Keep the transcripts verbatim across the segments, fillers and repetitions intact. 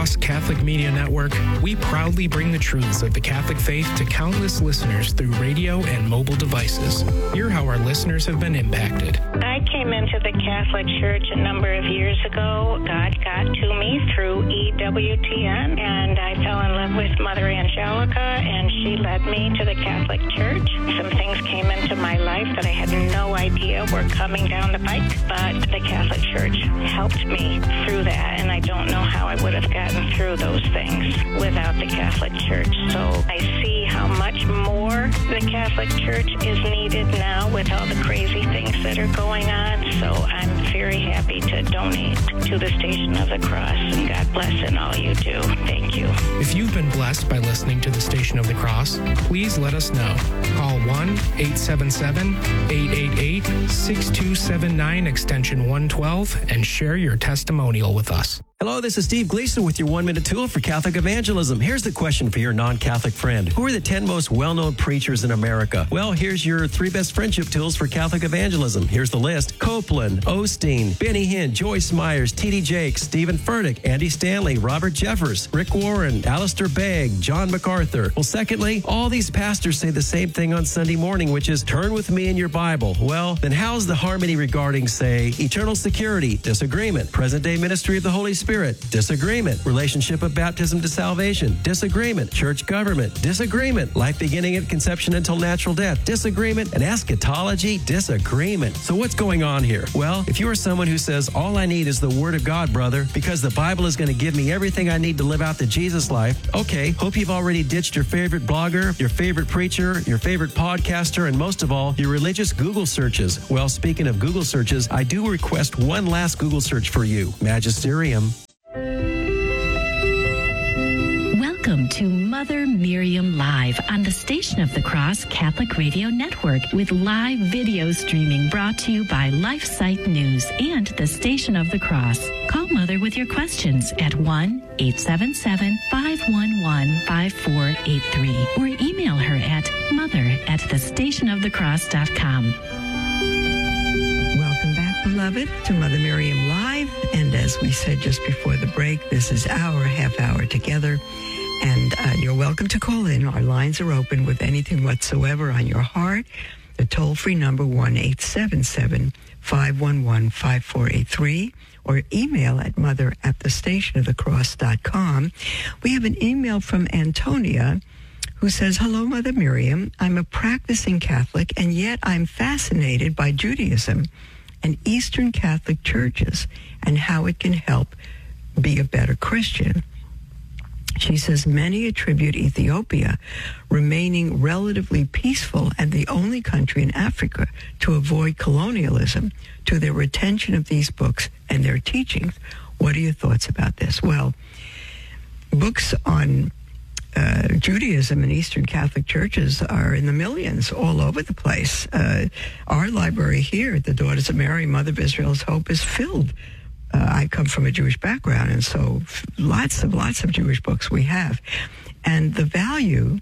Cross Catholic Media Network, we proudly bring the truths of the Catholic faith to countless listeners through radio and mobile devices. Hear how our listeners have been impacted. I came into the Catholic Church a number of years ago. God got to me through E W T N, and I fell in love with Mother Angelica, and she led me to the Catholic Church. Some things came into my life that I had no idea were coming down the pike, but the Catholic Church helped me through that, and I don't know how I would have gotten through those things without the Catholic Church. So I see how much more the Catholic Church is needed now with all the crazy things that are going on. So I'm very happy to donate to the Station of the Cross, and God bless in all you do. Thank you. If you've been blessed by listening to the Station of the Cross, please let us know. Call one eight seven seven, eight eight eight, six two seven nine extension one twelve and share your testimonial with us. Hello, this is Steve Gleason with your one-minute tool for Catholic evangelism. Here's the question for your non-Catholic friend. Who are the ten most well-known preachers in America? Well, here's your three best friendship tools for Catholic evangelism. Here's the list. Copeland, Osteen, Benny Hinn, Joyce Myers, T D Jakes, Stephen Furtick, Andy Stanley, Robert Jeffers, Rick Warren, Alistair Begg, John MacArthur. Well, secondly, all these pastors say the same thing on Sunday morning, which is turn with me in your Bible. Well, then how's the harmony regarding, say, eternal security? Disagreement. Present-day ministry of the Holy Spirit? Disagreement. Relationship of baptism to salvation? Disagreement. Church government? Disagreement. Life beginning at conception until natural death? Disagreement. And eschatology? Disagreement. So what's going on here? Well, if you are someone who says, all I need is the Word of God, brother, because the Bible is going to give me everything I need to live out the Jesus life, okay, hope you've already ditched your favorite blogger, your favorite preacher, your favorite podcaster, and most of all, your religious Google searches. Well, speaking of Google searches, I do request one last Google search for you. Magisterium. Welcome to Mother Miriam Live on the Station of the Cross Catholic Radio Network with live video streaming brought to you by LifeSite News and the Station of the Cross. Call Mother with your questions at one eight seven seven, five one one, five four eight three or email her at mother at the station of the cross dot com. Welcome back, beloved, to Mother Miriam Live. And as we said just before the break, this is our half hour together. And uh, you're welcome to call in. Our lines are open with anything whatsoever on your heart. The toll-free number, one eight seven seven, five one one, five four eight three, or email at mother at the station of the cross dot com. We have an email from Antonia who says, hello, Mother Miriam. I'm a practicing Catholic, and yet I'm fascinated by Judaism and Eastern Catholic churches and how it can help be a better Christian. She says many attribute Ethiopia remaining relatively peaceful and the only country in Africa to avoid colonialism to their retention of these books and their teachings. What are your thoughts about this? Well, books on uh, Judaism and Eastern Catholic churches are in the millions all over the place. Uh, our library here at the Daughters of Mary, Mother of Israel's Hope, is filled. Uh, I come from a Jewish background, and so lots of, lots of Jewish books we have. And the value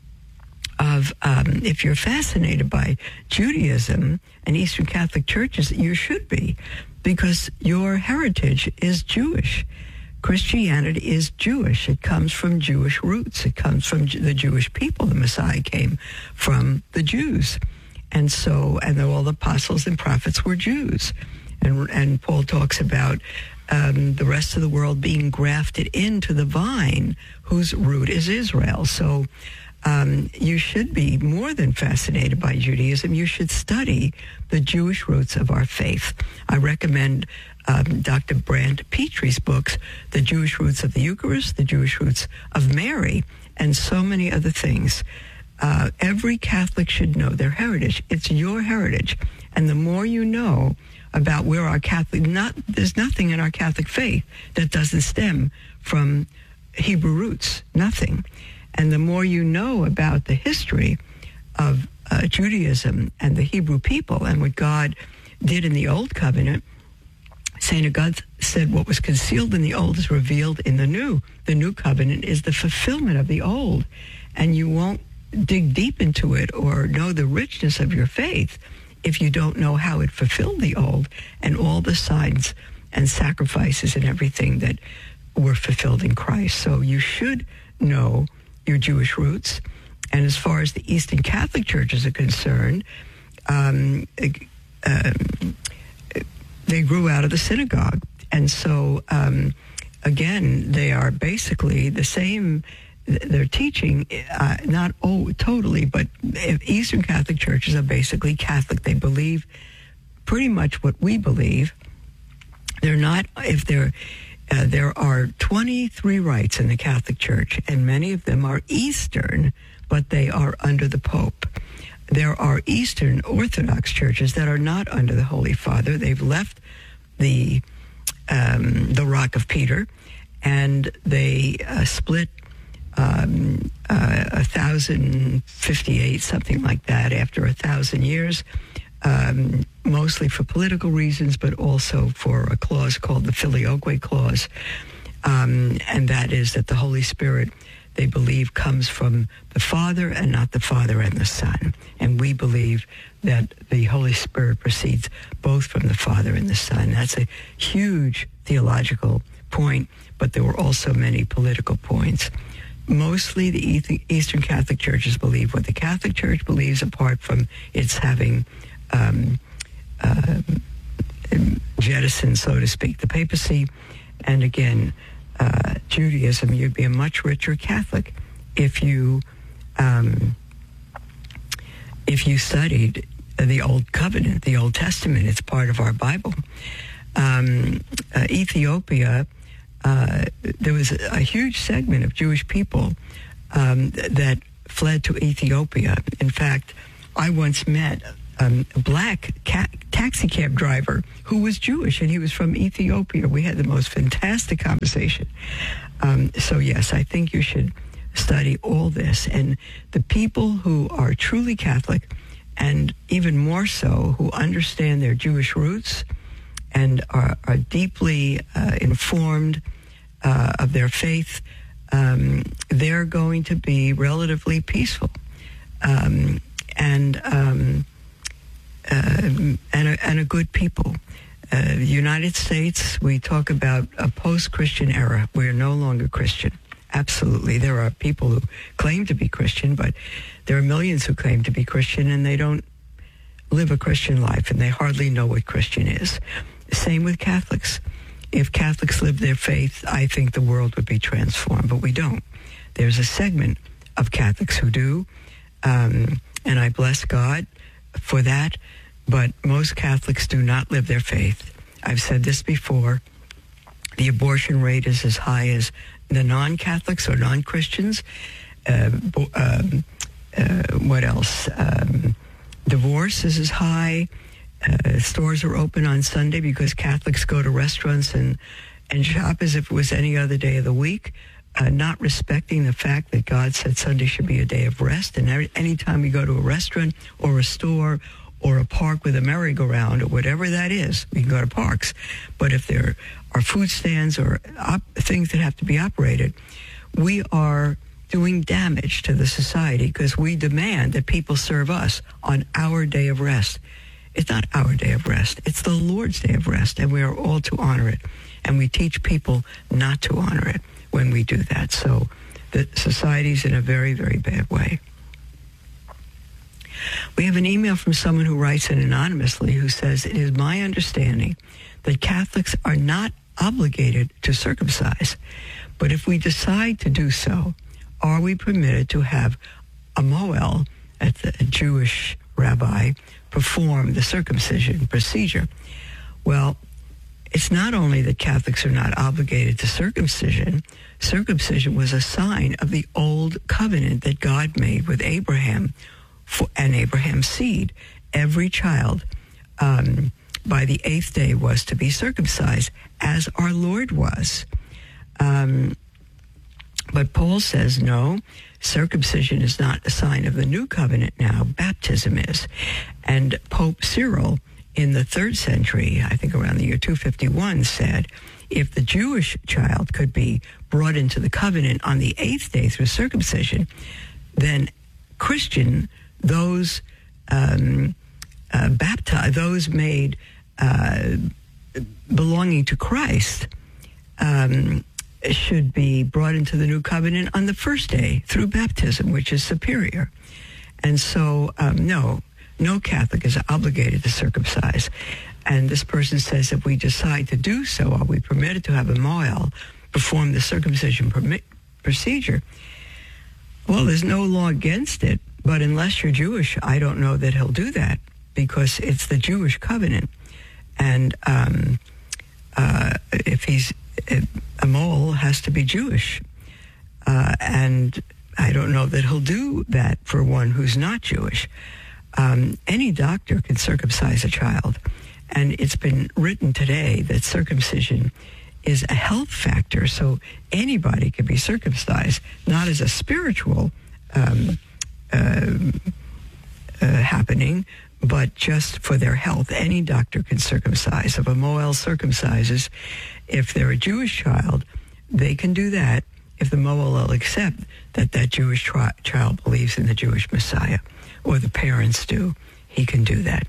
of, um, if you're fascinated by Judaism and Eastern Catholic churches, you should be, because your heritage is Jewish. Christianity is Jewish. It comes from Jewish roots. It comes from the Jewish people. The Messiah came from the Jews. And so, and all the apostles and prophets were Jews. And, and Paul talks about um, the rest of the world being grafted into the vine, whose root is Israel. So um, you should be more than fascinated by Judaism. You should study the Jewish roots of our faith. I recommend um, Doctor Brant Petrie's books, The Jewish Roots of the Eucharist, The Jewish Roots of Mary, and so many other things. Uh, every Catholic should know their heritage. It's your heritage. And the more you know about where our Catholic, not there's nothing in our Catholic faith that doesn't stem from Hebrew roots, nothing. And the more you know about the history of uh, Judaism and the Hebrew people and what God did in the Old Covenant, Saint Augustine said what was concealed in the Old is revealed in the New. The New Covenant is the fulfillment of the Old, and you won't dig deep into it or know the richness of your faith if you don't know how it fulfilled the Old and all the signs and sacrifices and everything that were fulfilled in Christ. So you should know your Jewish roots. And as far as the Eastern Catholic churches are concerned, um, uh, they grew out of the synagogue. And so, um, again, they are basically the same. They're teaching, uh, not oh, totally, but Eastern Catholic churches are basically Catholic. They believe pretty much what we believe. They're not, if they're, uh, there are twenty-three rites in the Catholic Church, and many of them are Eastern, but they are under the Pope. There are Eastern Orthodox churches that are not under the Holy Father. They've left the um, the Rock of Peter, and they uh, split um, uh, one thousand fifty-eight, something like that, after a thousand years, um, mostly for political reasons, but also for a clause called the Filioque Clause, um, and that is that the Holy Spirit, they believe, comes from the Father and not the Father and the Son. And we believe that the Holy Spirit proceeds both from the Father and the Son. That's a huge theological point, but there were also many political points. Mostly the Eastern Catholic churches believe what the Catholic Church believes, apart from its having um, uh, jettisoned, so to speak, the papacy. And again, Uh, Judaism, you'd be a much richer Catholic if you um, if you studied the Old Covenant, the Old Testament. It's part of our Bible. Um, uh, Ethiopia, uh, there was a, a huge segment of Jewish people um, that fled to Ethiopia. In fact, I once met um, a black ca- taxi cab driver who was Jewish, and he was from Ethiopia. We had the most fantastic conversation. Um, so yes, I think you should study all this. And the people who are truly Catholic, and even more so, who understand their Jewish roots and are, are deeply uh, informed uh, of their faith, um, they're going to be relatively peaceful. Um, and... Um, Uh, and, a, and a good people. Uh, the United States, we talk about a post-Christian era. We are no longer Christian. Absolutely. There are people who claim to be Christian, but there are millions who claim to be Christian, and they don't live a Christian life, and they hardly know what Christian is. Same with Catholics. If Catholics lived their faith, I think the world would be transformed, but we don't. There's a segment of Catholics who do, um, and I bless God for that. But most Catholics do not live their faith. I've said this before. The abortion rate is as high as the non-Catholics or non-Christians. Uh, um, uh, what else? Um, divorce is as high. Uh, stores are open on Sunday because Catholics go to restaurants and, and shop as if it was any other day of the week, uh, not respecting the fact that God said Sunday should be a day of rest. And every, anytime we go to a restaurant or a store or a park with a merry-go-round or whatever that is, we can go to parks. But if there are food stands or op- things that have to be operated, we are doing damage to the society because we demand that people serve us on our day of rest. It's not our day of rest. It's the Lord's day of rest, and we are all to honor it. And we teach people not to honor it when we do that. So the society's in a very, very bad way. We have an email from someone who writes in anonymously who says, "It is my understanding that Catholics are not obligated to circumcise, but if we decide to do so, are we permitted to have a Moel, a Jewish rabbi, perform the circumcision procedure?" Well, it's not only that Catholics are not obligated to circumcision. Circumcision was a sign of the old covenant that God made with Abraham for, and Abraham's seed. Every child um, by the eighth day was to be circumcised, as our Lord was. Um, but Paul says, no, circumcision is not a sign of the new covenant now. Baptism is. And Pope Cyril, in the third century, I think around the year two fifty-one, said, if the Jewish child could be brought into the covenant on the eighth day through circumcision, then Christian, those um, uh, baptized, those made uh, belonging to Christ, um, should be brought into the new covenant on the first day through baptism, which is superior. And so, um, no, no Catholic is obligated to circumcise. And this person says, if we decide to do so, are we permitted to have a mohel perform the circumcision permi- procedure? Well, there's no law against it, but unless you're Jewish, I don't know that he'll do that, because it's the Jewish covenant. And um, uh, if he's, a mohel has to be Jewish. Uh, and I don't know that he'll do that for one who's not Jewish. Um, any doctor can circumcise a child. And it's been written today that circumcision is a health factor, so anybody can be circumcised, not as a spiritual um, uh, uh, happening, but just for their health. Any doctor can circumcise. If a mohel circumcises, if they're a Jewish child, they can do that if the mohel will accept that that Jewish tri- child believes in the Jewish Messiah, or the parents do. He can do that,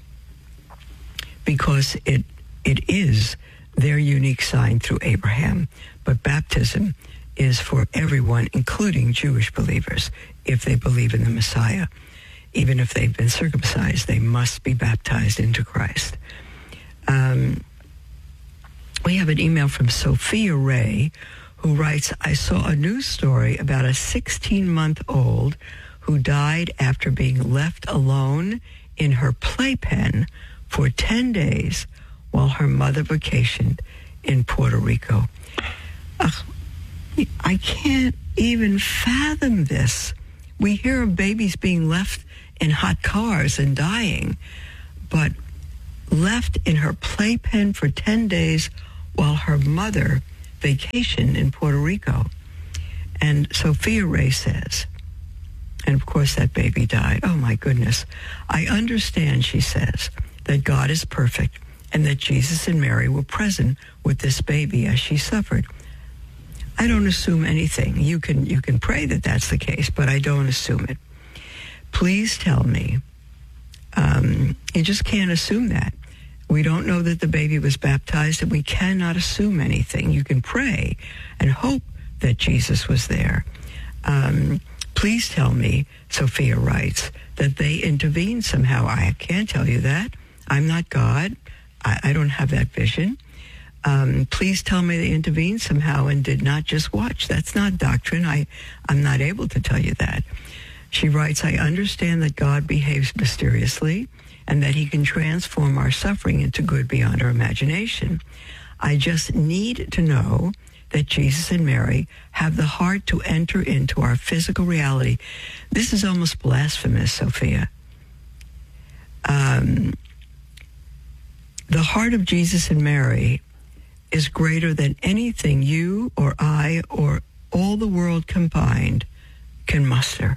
because it it is their unique sign through Abraham. But baptism is for everyone, including Jewish believers, if they believe in the Messiah. Even if they've been circumcised, they must be baptized into Christ. Um, we have an email from Sophia Ray, who writes, I saw a news story about a sixteen-month-old who died after being left alone in her playpen for ten days while her mother vacationed in Puerto Rico. Uh, I can't even fathom this. We hear of babies being left in hot cars and dying, but left in her playpen for ten days while her mother vacationed in Puerto Rico. And Sophia Ray says, and of course that baby died. Oh my goodness. I understand, she says, that God is perfect and that Jesus and Mary were present with this baby as she suffered. I don't assume anything. You can you can pray that that's the case, but I don't assume it. Please tell me. Um, you just can't assume that. We don't know that the baby was baptized, and we cannot assume anything. You can pray and hope that Jesus was there. Um, please tell me, Sophia writes, that they intervened somehow. I can't tell you that. I'm not God. I, I don't have that vision. Um, please tell me they intervened somehow and did not just watch. That's not doctrine. I, I'm not able to tell you that. She writes, I understand that God behaves mysteriously and that he can transform our suffering into good beyond our imagination. I just need to know that Jesus and Mary have the heart to enter into our physical reality. This is almost blasphemous, Sophia. Um, the heart of Jesus and Mary is greater than anything you or I or all the world combined can muster.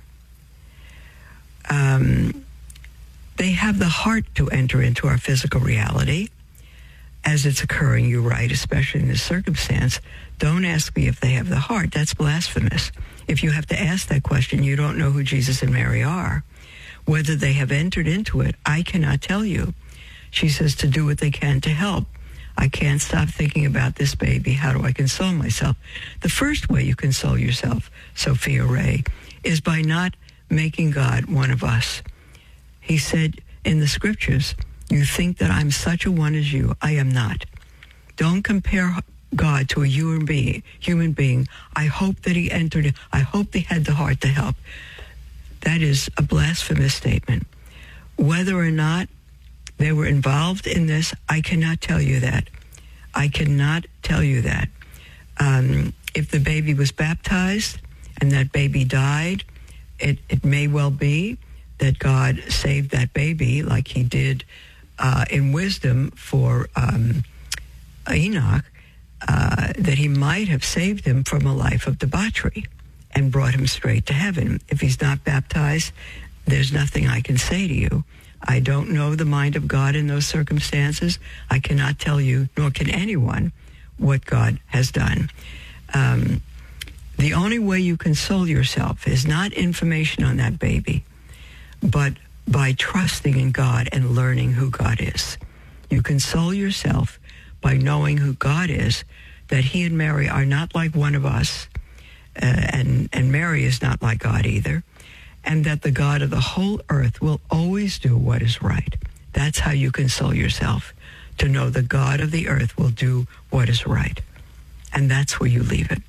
Um, they have the heart to enter into our physical reality as it's occurring. You're right, especially in this circumstance. Don't ask me if they have the heart. That's blasphemous. If you have to ask that question, you don't know who Jesus and Mary are. Whether they have entered into it, I cannot tell you. She says to do what they can to help. I can't stop thinking about this baby. How do I console myself? The first way you console yourself, Sophia Ray, is by not making God one of us. He said in the scriptures, you think that I'm such a one as you. I am not. Don't compare God to a human being. Human being. I hope that he entered. I hope they had the heart to help. That is a blasphemous statement. Whether or not they were involved in this, I cannot tell you that. I cannot tell you that. Um, if the baby was baptized and that baby died, it, it may well be that God saved that baby like he did uh, in wisdom for um, Enoch, uh, that he might have saved him from a life of debauchery and brought him straight to heaven. If he's not baptized, there's nothing I can say to you. I don't know the mind of God in those circumstances. I cannot tell you, nor can anyone, what God has done. Um, the only way you console yourself is not information on that baby, but by trusting in God and learning who God is. You console yourself by knowing who God is, that he and Mary are not like one of us, uh, and, and Mary is not like God either, and that the God of the whole earth will always do what is right. That's how you console yourself, to know the God of the earth will do what is right. And that's where you leave it.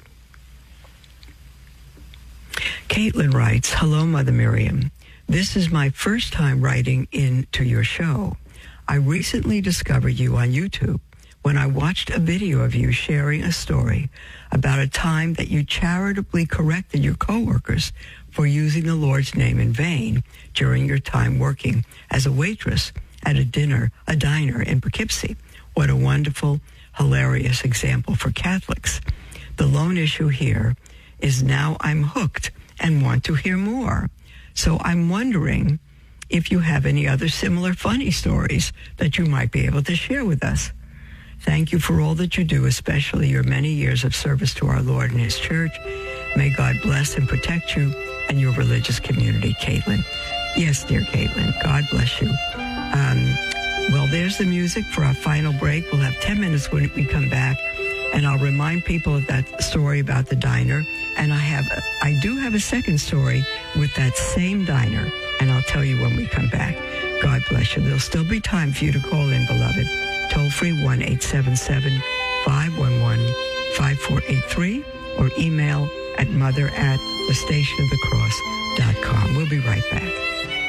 Caitlin writes, hello, Mother Miriam. This is my first time writing into your show. I recently discovered you on YouTube when I watched a video of you sharing a story about a time that you charitably corrected your coworkers for using the Lord's name in vain during your time working as a waitress at a dinner, a diner in Poughkeepsie. What a wonderful, hilarious example for Catholics. The lone issue here is now I'm hooked and want to hear more. So I'm wondering if you have any other similar funny stories that you might be able to share with us. Thank you for all that you do, especially your many years of service to our Lord and his church. May God bless and protect you and your religious community, Caitlin. Yes, dear Caitlin, God bless you. Um, well, there's the music for our final break. We'll have ten minutes when we come back, and I'll remind people of that story about the diner. And I have, a, I do have a second story with that same diner, and I'll tell you when we come back. God bless you. There'll still be time for you to call in, beloved. Toll free one eight seven seven, five one one, five four eight three or email at mother at the station of the cross dot com. We'll be right back.